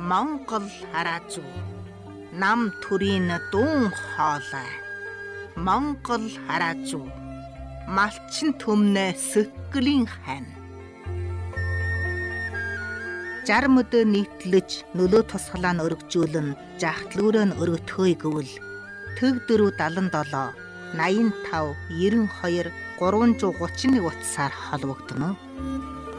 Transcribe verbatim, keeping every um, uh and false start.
Монгол хараа зүү. Нам төрийн дуун хоолой. Монгол хараа зүү. Малчин төмнө сөккөлийн хань. Жарм өдөө нийтлэж нөлөө тусгалаа нь өргөжүүлэн жахтлүүрээ нь өргөтхөөй гэвэл төг дөрөв далан долоо наян тав ерөн хоёр гурван зуун гучин нэг утсаар холбогдно.